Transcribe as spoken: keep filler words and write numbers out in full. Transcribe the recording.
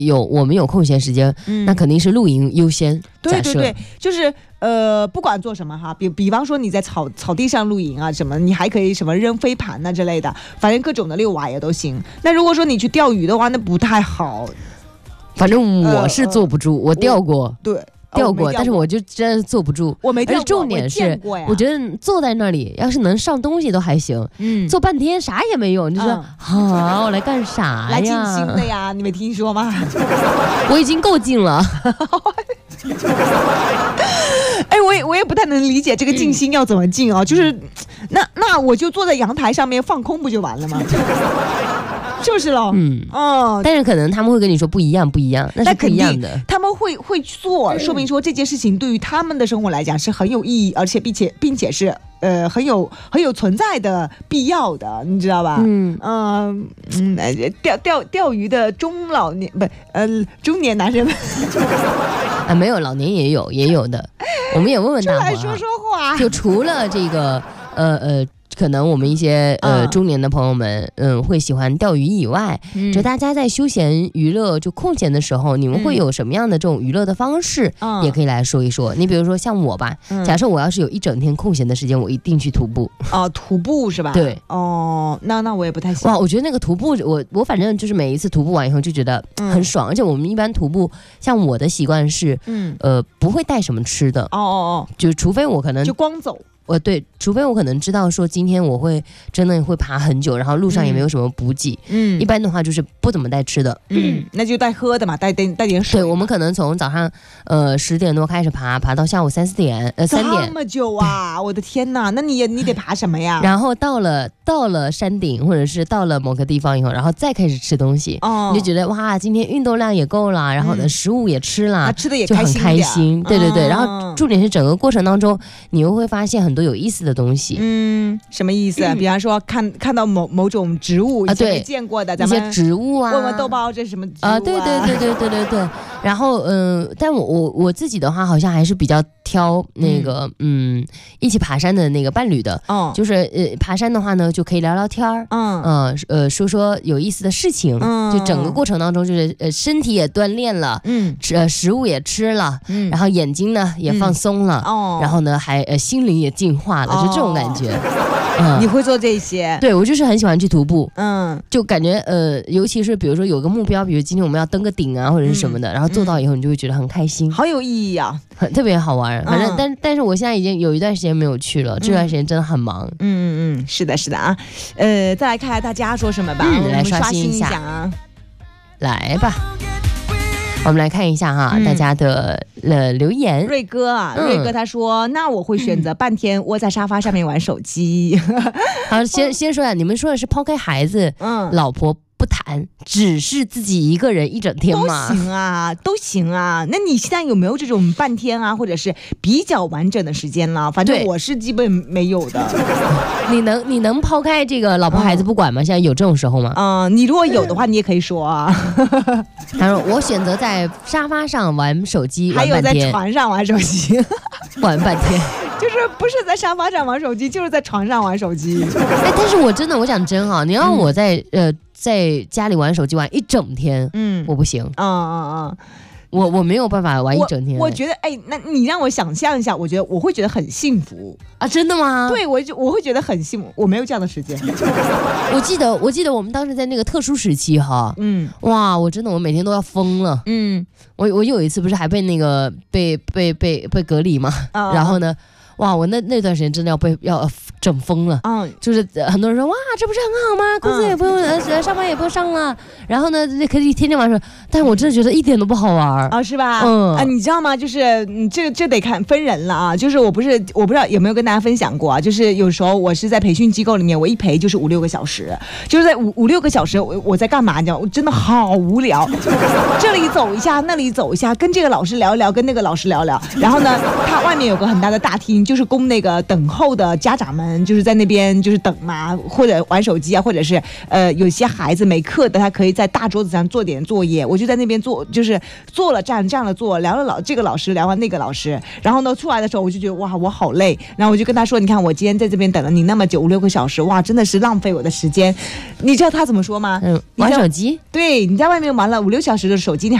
有我们有空闲时间，嗯、那肯定是露营优先。 对对对，就是呃，不管做什么哈，比比方说你在草草地上露营啊什么，你还可以什么扔飞盘啊之类的，反正各种的遛娃也都行。那如果说你去钓鱼的话，那不太好。 反正我是坐不住，呃、我钓过， 对。 钓过、哦、但是我就真的坐不住。 我没钓过， 而且重点是我, 我觉得坐在那里要是能上东西都还行，嗯，坐半天啥也没有，你就说、嗯、啊我来干啥呀？ 来静心的呀，你没听说吗？ 我已经够静了。 哎，我也我也不太能理解这个静心要怎么静啊，就是那那我就坐在阳台上面放空不就完了吗？就是咯，嗯哦， 但是可能他们会跟你说不一样，不一样，那是不一样的。 他们会会做，说明说这件事情对于他们的生活来讲是很有意义，而且并且并且是呃很有很有存在的必要的，你知道吧？嗯嗯嗯，钓钓钓鱼的中老年不呃中年男人们啊，没有老年也有也有的，我们也问问大伙、啊， 出来说说话。 就除了这个呃呃。可能我们一些呃中年的朋友们，嗯，会喜欢钓鱼以外，嗯、就大家在休闲娱乐就空闲的时候，你们会有什么样的这种娱乐的方式，嗯、也可以来说一说。你比如说像我吧，嗯、假设我要是有一整天空闲的时间，我一定去徒步。 哦，徒步是吧？ 对。 哦，那那我也不太喜欢。 哇，我觉得那个徒步，我我反正就是每一次徒步完以后就觉得很爽，嗯、而且我们一般徒步，像我的习惯是，嗯，呃，不会带什么吃的。 哦哦哦， 就除非我可能就光走。 呃，对，除非我可能知道说今天我会真的会爬很久，然后路上也没有什么补给，嗯，一般的话就是不怎么带吃的， 嗯，那就带喝的嘛，带点带点水。 对，我们可能从早上呃十点多开始爬，爬到下午三四点，呃三点。 这么久啊！我的天哪，那你你得爬什么呀？ 然后到了到了山顶或者是到了某个地方以后，然后再开始吃东西，哦，你就觉得哇，今天运动量也够了，然后呢、嗯、食物也吃了， 啊、吃的也就很开心，对对对。 哦、 然后重点是整个过程当中，你又会发现很多有意思的东西。 嗯，什么意思？嗯、比方说看看到某某种植物以前没见过的， 啊、咱们一些植物啊， 问问豆包这是什么植物啊？ 啊对对对对对对对。然后嗯、呃，但我我我自己的话，好像还是比较挑那个 嗯, 嗯一起爬山的那个伴侣的。哦，就是呃爬山的话呢，就可以聊聊天儿，嗯呃呃说说有意思的事情。嗯，就整个过程当中，就是呃身体也锻炼了，嗯，吃呃食物也吃了，嗯，然后眼睛呢也放松了，嗯、哦，然后呢还呃心灵也净化了，哦、就这种感觉。 嗯，你会做这些？ 对，我就是很喜欢去徒步。嗯，就感觉呃，尤其是比如说有个目标，比如今天我们要登个顶啊，或者是什么的，嗯、然后做到以后，你就会觉得很开心， 好有意义啊， 很特别好玩。反正，嗯、但但是我现在已经有一段时间没有去了，嗯、这段时间真的很忙。 嗯嗯嗯，是的，是的啊。呃，再来看看大家说什么吧， 嗯、 我来刷新一下啊， 来吧。我们来看一下哈，嗯、大家的呃留言。 瑞哥啊，嗯、瑞哥他说，那我会选择半天窝在沙发上面玩手机。 好，先先说呀，你们说的是抛开孩子，嗯，老婆不谈，只是自己一个人一整天吗？ 都行啊，都行啊。那你现在有没有这种半天啊，或者是比较完整的时间了？反正我是基本没有的。 你能你能抛开这个老婆孩子不管吗？嗯、现在有这种时候吗？ 嗯、呃，你如果有的话，你也可以说啊。 他说我选择在沙发上玩手机， 还有在床上玩手机， 玩半天。 就是不是在沙发上玩手机，就是在床上玩手机。 哎，但是我真的我讲真哈，你让我在、嗯、呃在家里玩手机玩一整天，嗯，我不行。嗯嗯嗯。我我没有办法玩一整天。 我, 我觉得，哎，那你让我想象一下，我觉得我会觉得很幸福啊！真的吗？ 对，我就我会觉得很幸福。我没有这样的时间。 我记得，我记得我们当时在那个特殊时期哈，嗯，哇，我真的我每天都要疯了，嗯，我我有一次不是还被那个被被被被隔离嘛，啊、然后呢。哇，我那那段时间真的要被要整疯了，嗯，就是很多人说哇，这不是很好吗？工作也不用，嗯、呃，上班也不用上了，然后呢，可以天天玩手，但是我真的觉得一点都不好玩啊，是吧？嗯啊，你知道吗？就是嗯，这这得看分人了啊。就是我不是我不知道有没有跟大家分享过啊，就是有时候我是在培训机构里面，我一陪就是五六个小时，就是在五五六个小时，我我在干嘛？你知道，我真的好无聊，这里走一下，那里走一下，跟这个老师聊一聊，跟那个老师聊聊，然后呢，他外面有个很大的大厅。就是供那个等候的家长们们就是在那边就是等嘛，或者玩手机啊，或者是呃有些孩子没课的，他可以在大桌子上做点作业，我就在那边做，就是做了站，站了坐，聊了老这个老师，聊完那个老师，然后呢出来的时候我就觉得哇我好累，然后我就跟他说，你看我今天在这边等了你那么久五六个小时，哇真的是浪费我的时间。你知道他怎么说吗？ 嗯，玩手机。 对，你在外面玩了五六小时的手机，你